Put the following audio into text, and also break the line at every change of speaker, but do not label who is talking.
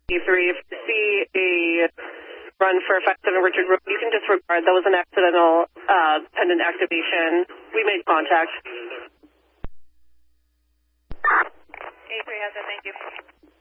A3, if you see a run for 57 Richard Road, you can disregard. That was an accidental pendant activation. We made contact.
A3 has it, thank you.